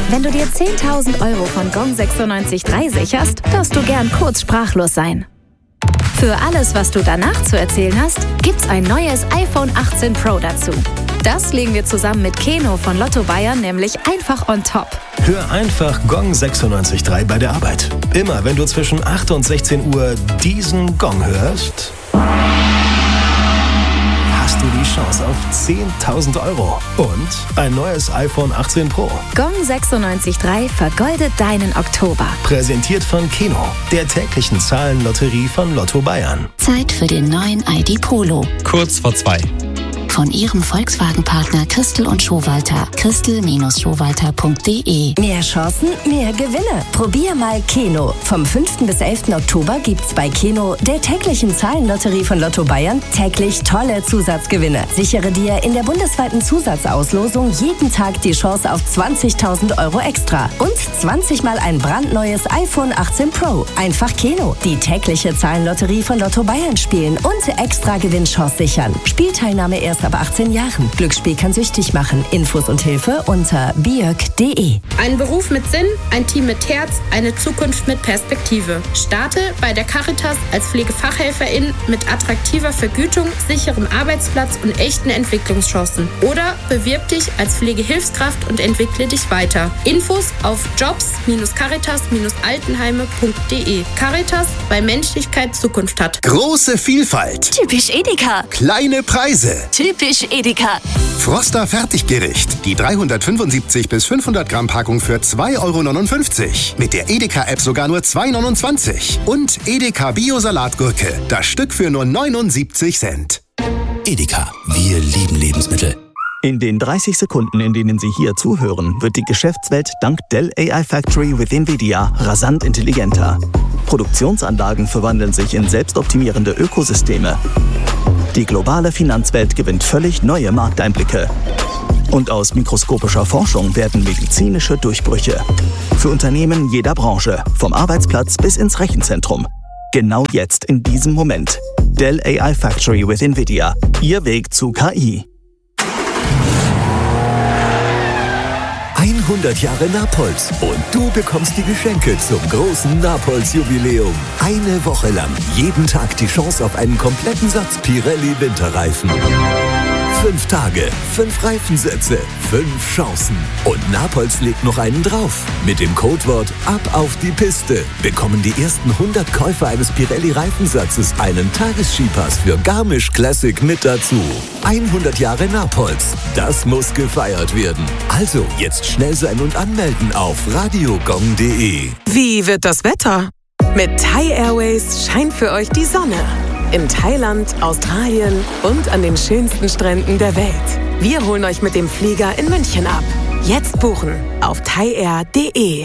Wenn du dir 10.000 Euro von Gong 96.3 sicherst, darfst du gern kurz sprachlos sein. Für alles, was du danach zu erzählen hast, gibt's ein neues iPhone 18 Pro dazu. Das legen wir zusammen mit Keno von Lotto Bayern nämlich einfach on top. Hör einfach Gong 96.3 bei der Arbeit. Immer wenn du zwischen 8 und 16 Uhr diesen Gong hörst, hast du die Chance auf 10.000 Euro und ein neues iPhone 18 Pro. Gong 96.3 vergoldet deinen Oktober. Präsentiert von Keno, der täglichen Zahlenlotterie von Lotto Bayern. Zeit für den neuen ID Polo. Kurz vor 2. Von Ihrem Volkswagen-Partner Christel und Schowalter. Christel-Schowalter.de. Mehr Chancen, mehr Gewinne. Probier mal Keno. Vom 5. bis 11. Oktober gibt's bei Keno, der täglichen Zahlenlotterie von Lotto Bayern, täglich tolle Zusatzgewinne. Sichere dir in der bundesweiten Zusatzauslosung jeden Tag die Chance auf 20.000 Euro extra. Und 20 Mal ein brandneues iPhone 18 Pro. Einfach Keno. Die tägliche Zahlenlotterie von Lotto Bayern spielen und extra Gewinnchance sichern. Spielteilnahme erst ab 18 Jahren. Glücksspiel kann süchtig machen. Infos und Hilfe unter biök.de. Ein Beruf mit Sinn, ein Team mit Herz, eine Zukunft mit Perspektive. Starte bei der Caritas als Pflegefachhelferin mit attraktiver Vergütung, sicherem Arbeitsplatz und echten Entwicklungschancen. Oder bewirb dich als Pflegehilfskraft und entwickle dich weiter. Infos auf jobs-caritas-altenheime.de. Caritas, weil Menschlichkeit Zukunft hat. Große Vielfalt. Typisch Edeka. Kleine Preise. Typisch Edeka. Froster Fertiggericht. Die 375 bis 500 Gramm Packung für 2,59 €. Mit der Edeka-App sogar nur 2,29 €. Und Edeka Bio-Salatgurke. Das Stück für nur 79 Cent. Edeka. Wir lieben Lebensmittel. In den 30 Sekunden, in denen Sie hier zuhören, wird die Geschäftswelt dank Dell AI Factory with NVIDIA rasant intelligenter. Produktionsanlagen verwandeln sich in selbstoptimierende Ökosysteme. Die globale Finanzwelt gewinnt völlig neue Markteinblicke. Und aus mikroskopischer Forschung werden medizinische Durchbrüche. Für Unternehmen jeder Branche, vom Arbeitsplatz bis ins Rechenzentrum. Genau jetzt, in diesem Moment. Dell AI Factory with NVIDIA. Ihr Weg zu KI. 100 Jahre Napolz und du bekommst die Geschenke zum großen Napolz-Jubiläum. Eine Woche lang, jeden Tag die Chance auf einen kompletten Satz Pirelli Winterreifen. 5 Tage, 5 Reifensätze, 5 Chancen. Und Napolz legt noch einen drauf. Mit dem Codewort Ab auf die Piste bekommen die ersten 100 Käufer eines Pirelli-Reifensatzes einen Tagesskipass für Garmisch Classic mit dazu. 100 Jahre Napolz, das muss gefeiert werden. Also jetzt schnell sein und anmelden auf radiogong.de. Wie wird das Wetter? Mit Thai Airways scheint für euch die Sonne. In Thailand, Australien und an den schönsten Stränden der Welt. Wir holen euch mit dem Flieger in München ab. Jetzt buchen auf thaiair.de.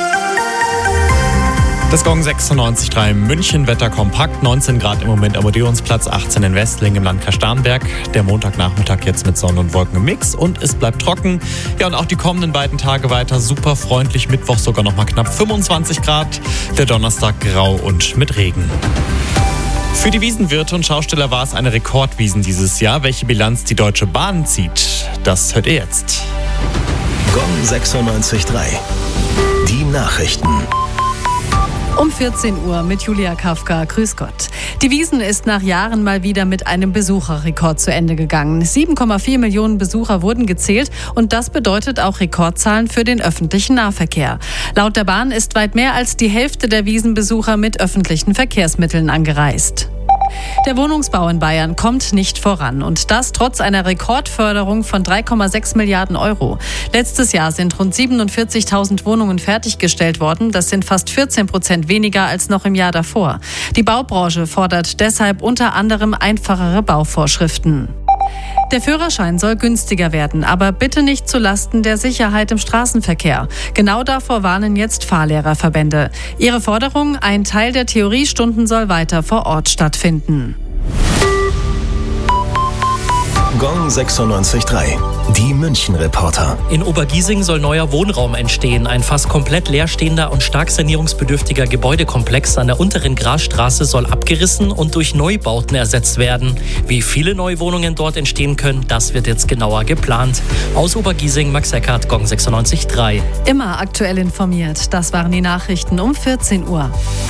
Das Gong 96.3 München, Wetter kompakt, 19 Grad im Moment am Odeonsplatz, 18 in Westling im Landkreis Starnberg. Der Montagnachmittag jetzt mit Sonne und Wolken im Mix und es bleibt trocken. Ja, und auch die kommenden beiden Tage weiter super freundlich, Mittwoch sogar noch mal knapp 25 Grad, der Donnerstag grau und mit Regen. Für die Wiesenwirte und Schausteller war es eine Rekordwiesen dieses Jahr. Welche Bilanz die Deutsche Bahn zieht, das hört ihr jetzt. Gong 96.3. Die Nachrichten. Um 14 Uhr mit Julia Kafka. Grüß Gott. Die Wiesn ist nach Jahren mal wieder mit einem Besucherrekord zu Ende gegangen. 7,4 Millionen Besucher wurden gezählt und das bedeutet auch Rekordzahlen für den öffentlichen Nahverkehr. Laut der Bahn ist weit mehr als die Hälfte der Wiesnbesucher mit öffentlichen Verkehrsmitteln angereist. Der Wohnungsbau in Bayern kommt nicht voran und das trotz einer Rekordförderung von 3,6 Milliarden Euro. Letztes Jahr sind rund 47.000 Wohnungen fertiggestellt worden. Das sind fast 14% weniger als noch im Jahr davor. Die Baubranche fordert deshalb unter anderem einfachere Bauvorschriften. Der Führerschein soll günstiger werden, aber bitte nicht zulasten der Sicherheit im Straßenverkehr. Genau davor warnen jetzt Fahrlehrerverbände. Ihre Forderung, ein Teil der Theoriestunden soll weiter vor Ort stattfinden. Gong 96.3. Die München-Reporter. In Obergiesing soll neuer Wohnraum entstehen. Ein fast komplett leerstehender und stark sanierungsbedürftiger Gebäudekomplex an der unteren Grasstraße soll abgerissen und durch Neubauten ersetzt werden. Wie viele neue Wohnungen dort entstehen können, das wird jetzt genauer geplant. Aus Obergiesing, Max Eckert, Gong 96.3. Immer aktuell informiert. Das waren die Nachrichten um 14 Uhr.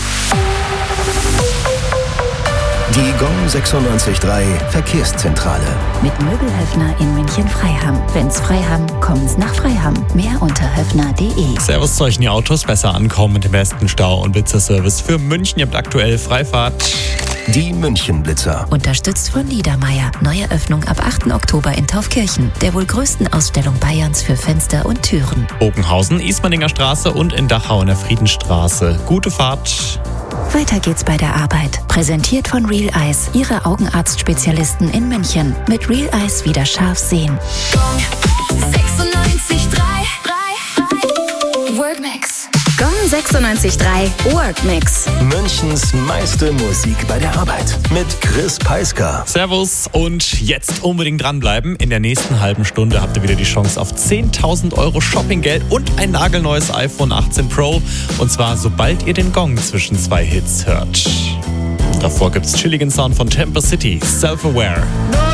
Die Gong 96.3 Verkehrszentrale. Mit Möbelhöfner in München-Freiham. Wenn's Freiham, kommen's nach Freiham. Mehr unter höfner.de. Servus zu euch, die Autos besser ankommen mit dem besten Stau- und Blitzerservice für München. Ihr habt aktuell Freifahrt. Die München-Blitzer. Unterstützt von Niedermeyer. Neue Öffnung ab 8. Oktober in Taufkirchen. Der wohl größten Ausstellung Bayerns für Fenster und Türen. Bogenhausen, Ismaninger Straße und in Dachau in der Friedenstraße. Gute Fahrt. Weiter geht's bei der Arbeit. Präsentiert von Real Eyes, Ihre Augenarztspezialisten in München. Mit Real Eyes wieder scharf sehen. 96.3 Workmix. Gong 96.3 Workmix. Münchens meiste Musik bei der Arbeit. Mit Chris Peisker. Servus und jetzt unbedingt dranbleiben. In der nächsten halben Stunde habt ihr wieder die Chance auf 10.000 Euro Shoppinggeld und ein nagelneues iPhone 18 Pro. Und zwar sobald ihr den Gong zwischen zwei Hits hört. Davor gibt's chilligen Sound von Temper City, Self-Aware.